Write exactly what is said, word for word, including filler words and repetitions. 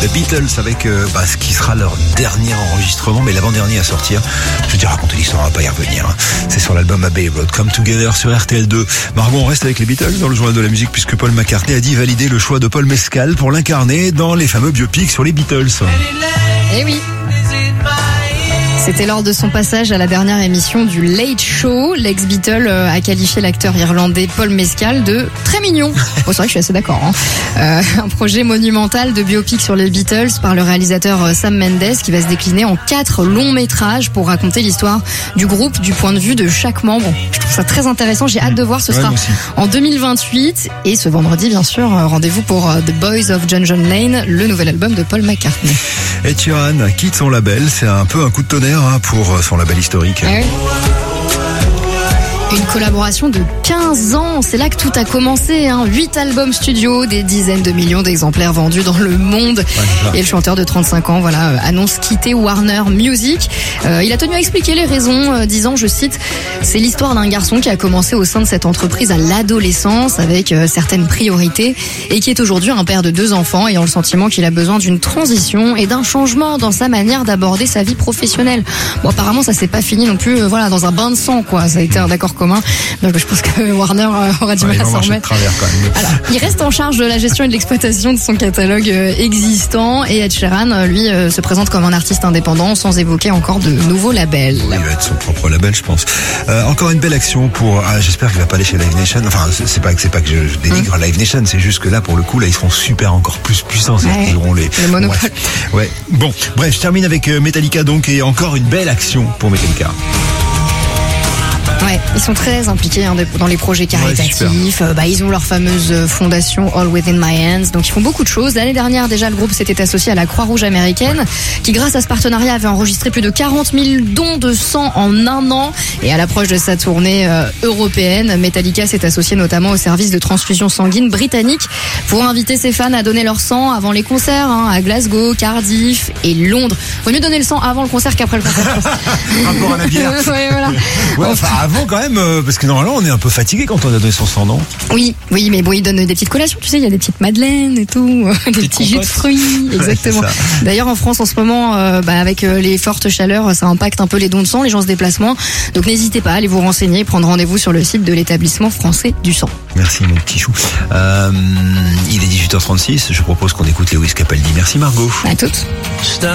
The Beatles avec euh, bah, ce qui sera leur dernier enregistrement, mais l'avant-dernier à sortir. Je vais te raconter l'histoire, on va pas y revenir. Hein. C'est sur l'album Abbey Road, Come Together sur R T L deux. Margot, on reste avec les Beatles dans le journal de la musique puisque Paul McCartney a dit valider le choix de Paul Mescal pour l'incarner dans les fameux biopics sur les Beatles. Eh oui. C'était lors de son passage à la dernière émission du Late Show. L'ex-Beatle a qualifié l'acteur irlandais Paul Mescal de très mignon. Bon, c'est vrai que je suis assez d'accord. Hein. Euh, un projet monumental de biopic sur les Beatles par le réalisateur Sam Mendes qui va se décliner en quatre longs métrages pour raconter l'histoire du groupe du point de vue de chaque membre. Je trouve ça très intéressant. J'ai hâte de voir. Ce ouais, sera en deux mille vingt-huit et ce vendredi, bien sûr, rendez-vous pour The Boys of John John Lane, le nouvel album de Paul McCartney. Et Sheeran quitte son label. C'est un peu un coup de tonnerre pour son label historique. Ah oui. Une collaboration de quinze ans, c'est là que tout a commencé. Hein. huit albums studio, des dizaines de millions d'exemplaires vendus dans le monde. Ouais, et le chanteur de trente-cinq ans voilà, euh, annonce quitter Warner Music. Euh, il a tenu à expliquer les raisons, euh, disant, je cite, « C'est l'histoire d'un garçon qui a commencé au sein de cette entreprise à l'adolescence avec euh, certaines priorités et qui est aujourd'hui un père de deux enfants ayant le sentiment qu'il a besoin d'une transition et d'un changement dans sa manière d'aborder sa vie professionnelle. » Bon, apparemment, ça s'est pas fini non plus euh, voilà, dans un bain de sang, quoi. Ça a été un accord commun. Donc je pense que Warner aura du ouais, mal à s'en remettre. Alors, il reste en charge de la gestion et de l'exploitation de son catalogue existant et Ed Sheeran, lui, se présente comme un artiste indépendant sans évoquer encore de nouveaux labels. Oui, il va être son propre label, je pense. Euh, encore une belle action pour. Ah, j'espère qu'il va pas aller chez Live Nation. Enfin, c'est pas que c'est pas que je dénigre mmh. Live Nation, c'est juste que là, pour le coup, là, ils seront super encore plus puissants. Ouais, ils auront les. Le monopole. Bref. Ouais. Bon, bref, je termine avec Metallica donc et encore une belle action pour Metallica. Ouais, ils sont très impliqués hein, dans les projets caritatifs. Ouais, bah, ils ont leur fameuse fondation All Within My Hands. Donc ils font beaucoup de choses. L'année dernière, déjà, le groupe s'était associé à la Croix-Rouge américaine, ouais. qui, grâce à ce partenariat, avait enregistré plus de quarante mille dons de sang en un an. Et à l'approche de sa tournée euh, européenne, Metallica s'est associé notamment au service de transfusion sanguine britannique pour inviter ses fans à donner leur sang avant les concerts hein, à Glasgow, Cardiff et Londres. Vaut mieux donner le sang avant le concert qu'après le concert. Rapport à la bière. ouais, voilà. Ouais, enfin, avant quand même, euh, parce que normalement on est un peu fatigué quand on a donné son sang, non ? Oui, oui, mais bon, ils donnent des petites collations, tu sais, il y a des petites madeleines et tout, des petits compotes. Jus de fruits, exactement. Ouais, d'ailleurs, en France, en ce moment, euh, bah, avec euh, les fortes chaleurs, ça impacte un peu les dons de sang, les gens se déplacent moins. Donc n'hésitez pas à aller vous renseigner, prendre rendez-vous sur le site de l'établissement français du sang. Merci mon petit chou. Euh, il est dix-huit heures trente-six, je propose qu'on écoute Lewis Capaldi. Merci Margot. À toutes.